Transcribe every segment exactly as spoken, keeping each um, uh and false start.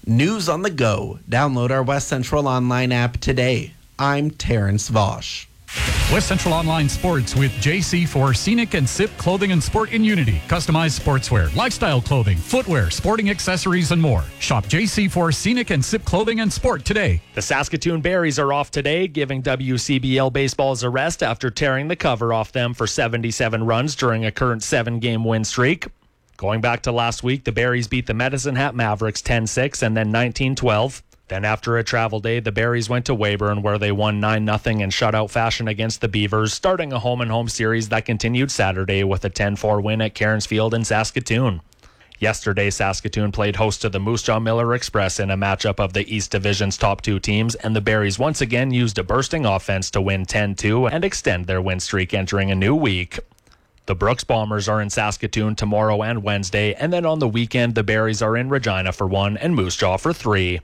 News on the go. Download our West Central Online app today. I'm Terrence Vosch. West Central Online Sports with J C for Scenic and Sip Clothing and Sport in Unity. Customized sportswear, lifestyle clothing, footwear, sporting accessories, and more. Shop J C for Scenic and Sip Clothing and Sport today. The Saskatoon Berries are off today, giving W C B L baseballs a rest after tearing the cover off them for seventy-seven runs during a current seven-game win streak. Going back to last week, the Berries beat the Medicine Hat Mavericks ten six and then nineteen twelve. Then after a travel day, the Berries went to Weyburn where they won nine nothing in shutout fashion against the Beavers, starting a home-and-home series that continued Saturday with a ten four win at Cairns Field in Saskatoon. Yesterday, Saskatoon played host to the Moose Jaw Miller Express in a matchup of the East Division's top two teams, and the Berries once again used a bursting offense to win ten two and extend their win streak entering a new week. The Brooks Bombers are in Saskatoon tomorrow and Wednesday, and then on the weekend, the Berries are in Regina for one and Moose Jaw for three.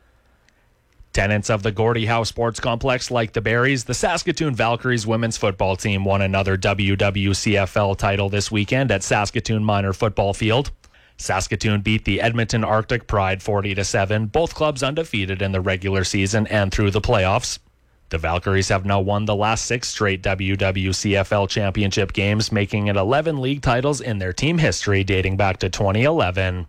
Tenants of the Gordie Howe Sports Complex like the Berries, the Saskatoon Valkyries women's football team won another W W C F L title this weekend at Saskatoon Minor Football Field. Saskatoon beat the Edmonton Arctic Pride forty to seven, both clubs undefeated in the regular season and through the playoffs. The Valkyries have now won the last six straight W W C F L championship games, making it eleven league titles in their team history dating back to twenty eleven.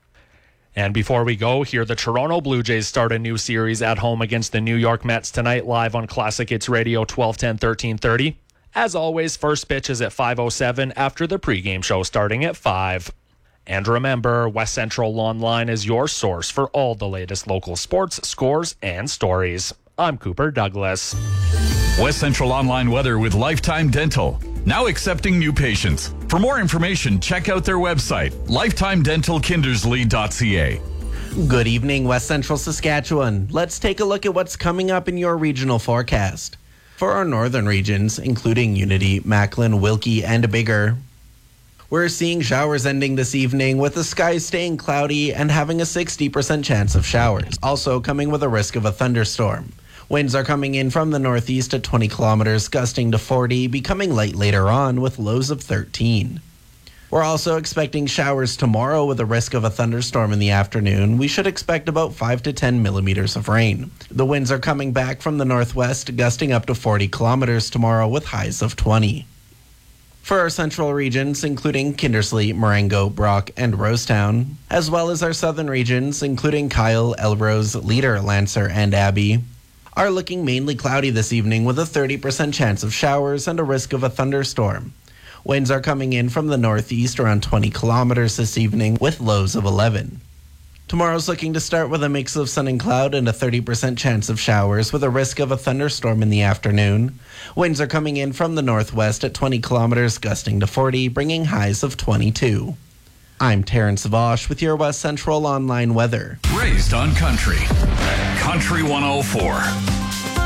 And before we go, here the Toronto Blue Jays start a new series at home against the New York Mets tonight, live on Classic Hits Radio twelve ten, thirteen thirty. As always, first pitch is at five oh seven after the pregame show starting at five. And remember, West Central Online is your source for all the latest local sports, scores, and stories. I'm Cooper Douglas. West Central Online weather with Lifetime Dental. Now accepting new patients. For more information, check out their website, lifetime dental kindersley dot c a. Good evening, West Central Saskatchewan. Let's take a look at what's coming up in your regional forecast. For our northern regions, including Unity, Macklin, Wilkie, and Biggar, we're seeing showers ending this evening with the skies staying cloudy and having a sixty percent chance of showers. Also coming with a risk of a thunderstorm. Winds are coming in from the northeast at twenty kilometers, gusting to forty, becoming light later on with lows of thirteen. We're also expecting showers tomorrow with a risk of a thunderstorm in the afternoon. We should expect about five to ten millimeters of rain. The winds are coming back from the northwest, gusting up to forty kilometers tomorrow with highs of twenty. For our central regions, including Kindersley, Marengo, Brock, and Rosetown, as well as our southern regions, including Kyle, Elrose, Leader, Lancer, and Abbey, are looking mainly cloudy this evening with a thirty percent chance of showers and a risk of a thunderstorm. Winds are coming in from the northeast around twenty kilometers this evening with lows of eleven. Tomorrow's looking to start with a mix of sun and cloud and a thirty percent chance of showers with a risk of a thunderstorm in the afternoon. Winds are coming in from the northwest at twenty kilometers, gusting to forty, bringing highs of twenty-two. I'm Terrence Vosch with your West Central Online weather. Raised on Country. Country one oh four.